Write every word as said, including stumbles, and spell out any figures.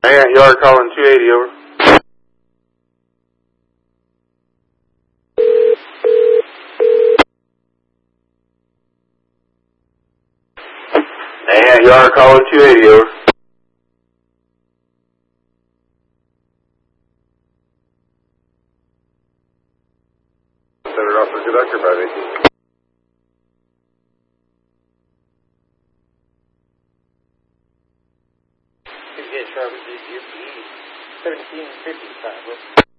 Hang on, you are calling two eighty, over. Hang on, you are calling two eighty, over. Center off the conductor, five eighteen. Get Charlie, G P seventeen fifty-five.